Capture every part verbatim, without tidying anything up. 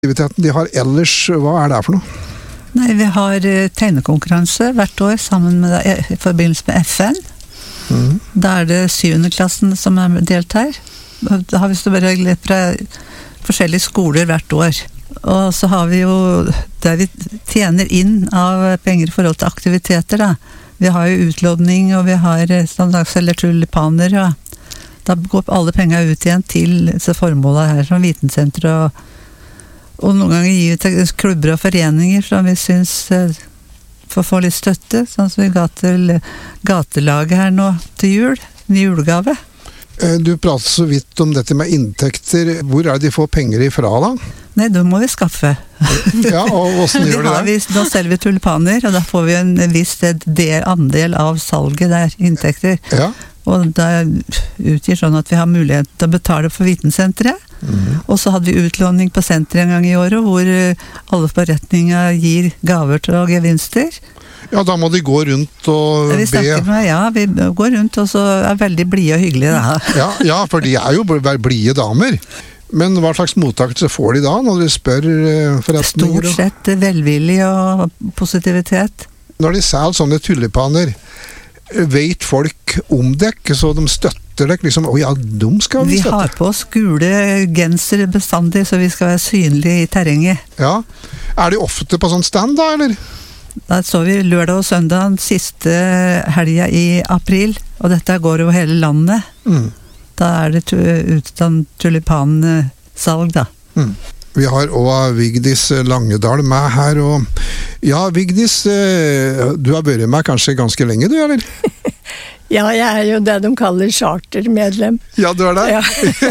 Aktiviteten de har ellers, hva er det for noe? Nei, vi har eh, tegnekonkurranse hvert år sammen med, i forbindelse med F N. Mm. Da er det syvende klassen som er deltar. Da har vi så bare litt fra forskjellige skoler hvert år. Og så har vi jo der vi tjener inn av penger i forhold til aktiviteter da. Vi har jo utlådning, og vi har standards eller tulipaner, og da går alle penger ut igjen til disse formålene her, som vitensenter, og, og noen ganger gir vi til klubber og foreninger som vi synes for å få litt støtte, sånn som vi ga til gatelaget her nå til jul, en julegave. Du prater så vidt om dette med inntekter. Hvor er det de får penger ifra da? Nei, da må vi skaffe. Ja, og hvordan gjør de det? Vi, nå selger vi tulipaner, og da får vi en viss del, andel av salget der, inntekter. Ja. Og det utgir sånn at vi har mulighet til å betale for vitensenteret. Mm. Og så hadde vi utlåning på senteret en gang i året, hvor alle forretninger gir gaver til gevinster. Ja, da må de gå rundt og vi be. Med, ja, vi går rundt og så er veldig blide og hyggelige da. Ja, ja, for de er jo blide damer. Men hva slags mottakelse får de da, når de spør forretninger? Stort sett velvillig og positivitet. Når de selger sånne tulipaner, vet folk om dere, så de støtter dere liksom, å ja, de skal vi støtte. Vi har på oss gule genser bestandig, så vi skal være synlige i terrenget. Ja, er de ofte på sånn stand da, eller? Da så vi lørdag og søndag siste helga i april, og dette går over hele landet. Mm. Da er det utstand tulipansalg da. Mm. Vi har også Vigdis Langedal med her, og ja, Vigdis, du har vært med kanskje ganske lenge, du, eller? Ja, jeg er jo det de kaller chartermedlem. Ja, du er det? Ja.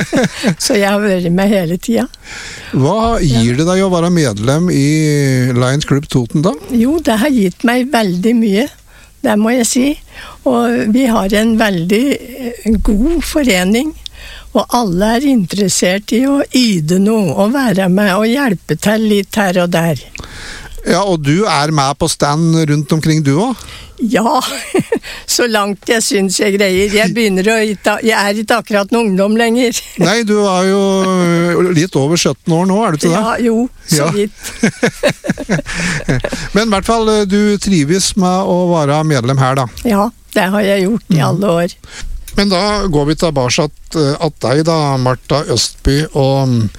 Så jeg har vært med hele tiden. Hva gir det deg å være medlem i Lions Club Toten da? Jo, det har gitt meg veldig mye, det må jeg si. Og vi har en veldig god forening, og alle er interessert i å yde noe, og være med og hjelpe til litt her og der. Ja, og du er med på stand rundt omkring du også? Ja, så langt jeg synes jeg greier. Jeg begynner å, jeg er ikke akkurat noen ungdom lenger. Nei, du er jo litt over sytten år nå, er du ikke det? Ja, jo, så ja. vidt. Men i hvert fall, du trives med å være medlem her da? Ja, det har jeg gjort i alle år. Men da går vi tilbake at deg da, Martha Østby, og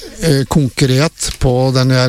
konkret på den her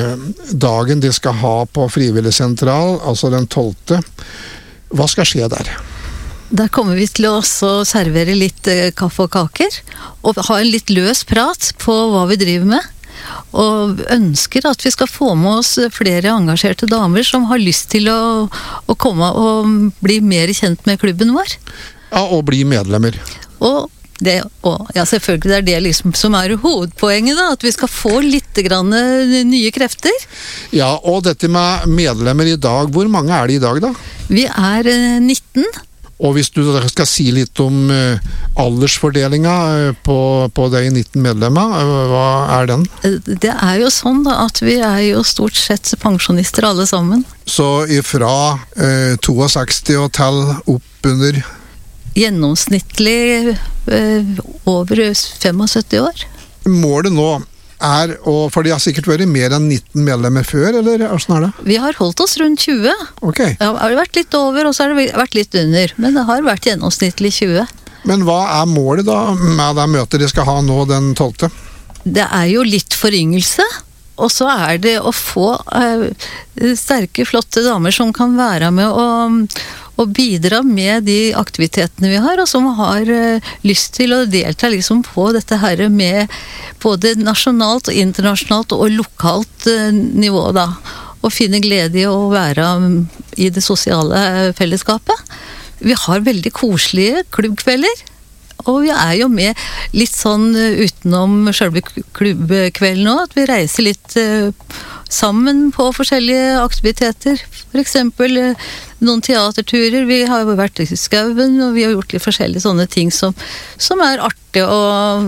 dagen de skal ha på Frivilligsentral, altså den tolvte. Hva skal skje der? Der kommer vi til å også servere litt kaffe og kaker, og ha en litt løs prat på hva vi driver med. Og ønsker at vi skal få med oss flere engasjerte damer som har lyst til å, å komme og bli mer kjent med klubben vår. Ja, og bli medlemmer. Og Det, og ja, selvfølgelig det er det liksom som er hovedpoenget da, at vi skal få litt grann nye krefter. Ja, og dette med medlemmer i dag, hvor mange er det i dag da? Vi er nitten. Og hvis du skal si litt om uh, aldersfordelingen på, på de nitten medlemmer, uh, hva er den? Det er jo sånn da, at vi er jo stort sett pensjonister alle sammen. Så ifra uh, sekstito og til opp under? Gjennomsnittlig eh, over syttifem år. Målet nå er, og for de har sikkert vært mer enn nitten medlemmer før, eller hvordan er det? Vi har holdt oss rundt tjue. Ok. Det har vært litt over, og så har det vært litt under, men det har vært gjennomsnittlig tjue. Men hva er målet da med det møtet de skal ha nå den tolvte? Det er jo litt foryngelse, og så er det å få eh, sterke, flotte damer som kan være med og og bidra med de aktivitetene vi har, og som har uh, lyst til å delta liksom på dette her med både nasjonalt og internasjonalt og lokalt uh, nivå da, og finne glede i å være um, i det sosiale fellesskapet. Vi har veldig koselige klubbkvelder, og vi er jo med litt sånn uh, utenom selve klubbkvelden nå, at vi reiser litt uh, sammen på forskjellige aktiviteter, for eksempel uh, noen teaterturer, vi har jo vært i skauen, og vi har gjort litt forskjellige sånne ting som, som er artig å,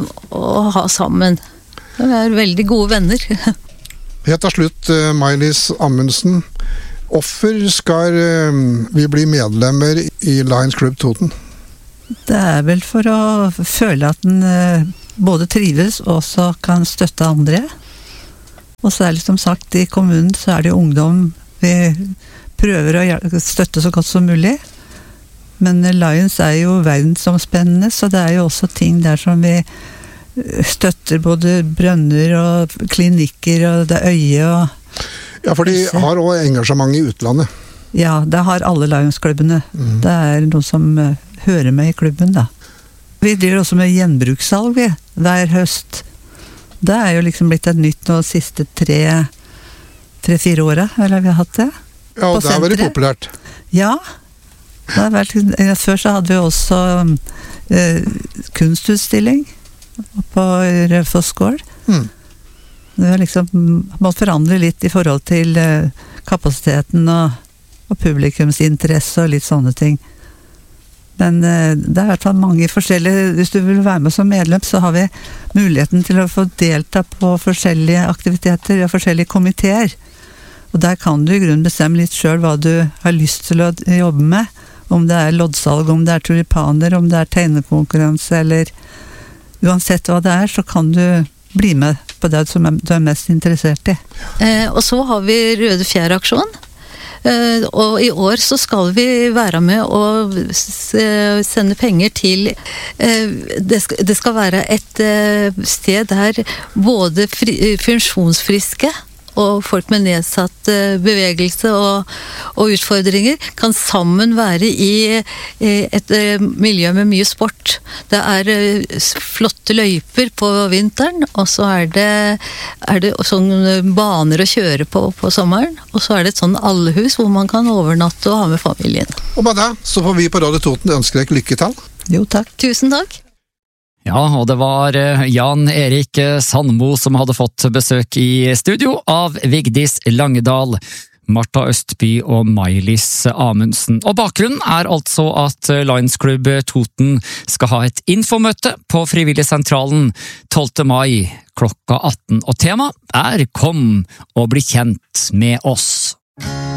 å ha sammen. Vi er veldig gode venner. Helt til slutt, Maj-Lis Amundsen, hvorfor skal vi bli medlemmer i Lions Club Toten? Det er vel for å føle at den både trives og også kan støtte andre. Og så er det som sagt, i kommunen så er det jo ungdom vi prøver å støtte så godt som mulig. Men Lions er jo verdensomspennende, så det er jo også ting der som vi støtter både brønner og klinikker og det øye og... Ja, for de har også engasjement i utlandet. Ja, det har alle Lions-klubbene. Mm. Det er noe som uh, hører med i klubben, da. Vi driver også med gjenbrukssalg, vi, hver høst. Det er jo liksom blitt et nytt nå siste tre, tre-fire året, eller vi har hatt det. Ja, og det har vært populært. Ja, det har vært, før så hadde vi også uh, kunstutstilling på Raufoss gård. Mm. Det har liksom måttet forandre litt i forhold til uh, kapasiteten og, og publikumsinteresse og litt sånne ting. Men uh, det er i hvert fall mange forskjellige, hvis du vil være med som medlem, så har vi muligheten til å få delta på forskjellige aktiviteter og forskjellige komiteer. Og der kan du i grunnen bestemme litt selv hva du har lyst til å jobbe med. Om det er loddsalg, om det er tulipaner, om det er tegnekonkurranse, eller uansett hva det er, så kan du bli med på det som du er mest interessert i. Eh, og så har vi Røde Fjær-aksjon. Eh, og i år så skal vi være med og sende penger til eh, det, skal, det skal være et eh, sted der både fri, funksjonsfriske og folk med nedsatt bevegelse og, og utfordringer kan sammen være i et miljø med mye sport. Det er flotte løyper på vinteren, og så er det, er det sånne baner å kjøre på på sommeren, og så er det et sånn allehus hvor man kan overnatte og ha med familien. Og med det så får vi på Radio Toten ønske deg lykke til. Jo, takk. Tusen takk. Ja, og det var Jan Erik Sandmo som hadde fått besøk i studio av Vigdis Langedal, Martha Østby og Maj-Lis Amundsen. Og bakgrunnen er altså at Lions Club Toten skal ha et infomøte på Frivilligsentralen tolvte mai klokka atten, og tema er «Kom og bli kjent med oss».